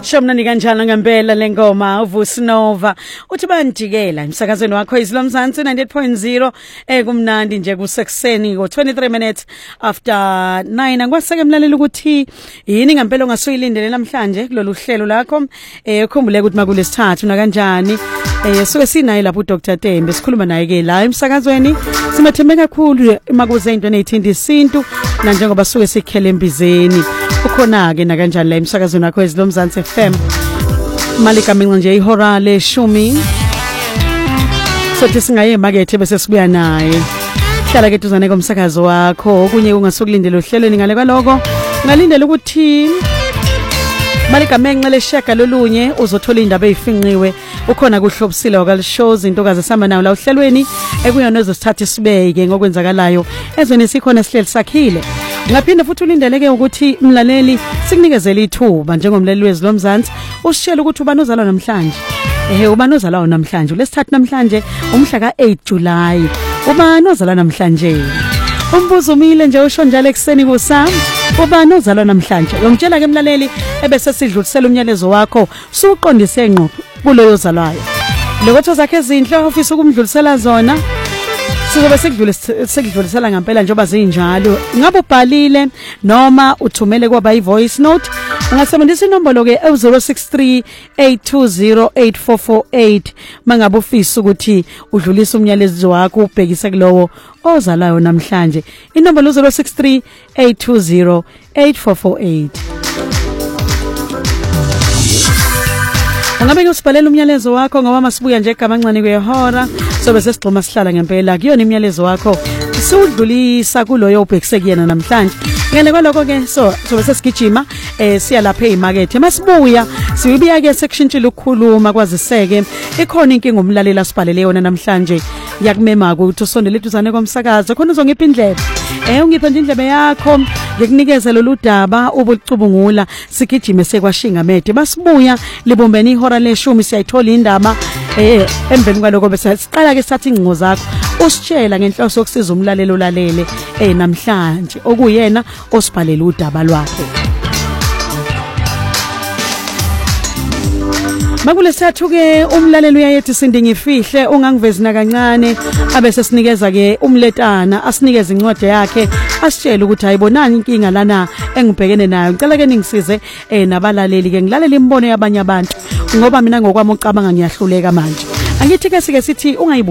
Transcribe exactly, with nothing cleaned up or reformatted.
Shomnani kanjalo ngempela lengoma uVusinova uthi bandikela emsakazweni wakho iZilomzansi ninety-eight point zero eh kumnandi nje kusekuseni ngo twenty-three minutes after nine angikwaseke mlaleli ukuthi yini ngempela ongasuyilindele namhlanje kulolu hlelo lakho eh ukhumbule ukuthi makulesithathu na kanjani eh suke sinaye lapho uDr Tembe sikhuluma naye ke la emsakazweni simathembe kakhulu makuze into enethinta isintu na njengoba suke sikhele embizeni ukhona ke na kanjani la emsakazweni wakho iZilomzansi F M Malika minqa nje ihora leshumi sothi singaye emakethe bese sibuya naye hlala ke tuzane komsakazo wakho okunye ungasukulindela uhlelweni ngale kwaloko ngalindela ukuthi Malika menqa leshaka lolunye uzothola indaba ezifinqiwe ukhona kuhlobisile wakalishows intokazi sama nawo la uhlelweni ekuyona ezosithatha isibeke ngokwenzakalayo ezweni sikhona sihleli sakhile ngaphinde futhi ulindeleke ukuthi mlaleli sikunikezela ithuba njengomlaleli weZilomzansi usishela ukuthi ubani ozalwa namhlanje ehe ubani ozalwa namhlanje lesithathu namhlanje umhla ka eight July ubani ozalwa namhlanje umbuzo umile nje usho njalo ekseni kusam ubani ozalwa namhlanje uyongitshela ke mlaleli ebese sidlulisela umnyalezo wakho suqondise ngqo kuloyo ozalwayo lokho zakhe ezinhle ofisa ukumdlulisela zona sizobe sekudlulisela ngempela njengoba zinjalo ngabe ubhalile noma uthumele kwaba ivoice note ungasebenzisa inombolo ke zero six three eight two zero eight four four eight mangabe ufisa ukuthi udlulise umnyalezo wakho ubhekise kulowo ozalayo namhlanje inombolo zero six three eight two zero eight four four eight Angabe usibhalela umnyalezo wakho ngoba masibuya nje egamancane kwehora sobe sesigcoma sihlala ngempela kuyona imnyalezo wakho siudlulisa kuloyo ubhekise kuyena namhlanje ngene kwaloko ke so sobe sesigijima eh siya lapha emarket masibuya sibiya ke sekushintsha ukukhuluma kwaziseke ikhona inkinga umlalela asibhalele yona namhlanje yakumema ukuthi usondele eduzane komsakazo khona uzongipha indlebe eh ungipha nje indlebe yakho ngikunikeze lolu daba ubucubungula sigijime sekwashinga mede basibuya libombeni ihora leshumi siyayithola indaba eh emveni kwaloko bese siqala ke sathi ingcingo zakho usitshela ngenhloso yokusiza umlalelo lalele eh namhlanje okuyena osibhalela udaba lwakhe Makulesathu ke umlalelo uyayethi sindingifihle ungangivezina kancane abese sinikeza ke umletana asinikeza incwadi yakhe asitshela ukuthi ayibonani inkinga lana engibhekene nayo ngicela ke ningisize eh nabalaleli ke ngilalela imbono yabanye abantu ngoba mina ngokwami ucabanga ngiyahluleka manje angithi ke sike sithi ungayi